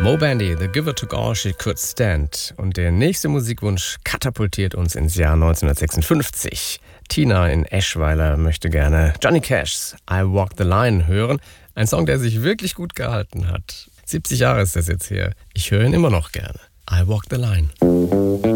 Moe Bandy, The Giver Took All She Could Stand. Und der nächste Musikwunsch katapultiert uns ins Jahr 1956. Tina in Eschweiler möchte gerne Johnny Cash's I Walk the Line hören. Ein Song, der sich wirklich gut gehalten hat. 70 Jahre ist das jetzt her. Ich höre ihn immer noch gerne. I Walk the Line.